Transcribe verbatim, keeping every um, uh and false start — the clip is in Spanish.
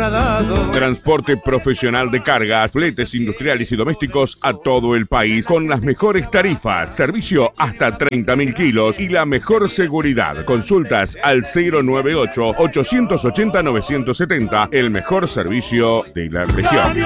horadado. Transporte profesional de cargas, fletes industriales y domésticos a todo el país con las mejores tarifas, servicio hasta treinta mil kilos y la mejor seguridad. Consultas al cero nueve ocho, ochocientos ochenta, novecientos setenta, el mejor servicio de la región.